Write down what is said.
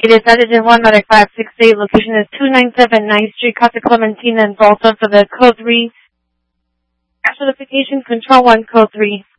It is cited in 19568. Location is 297 9th Street, Casa Clementina in Bolton for the Code 3. Certification Control 1 Code 3.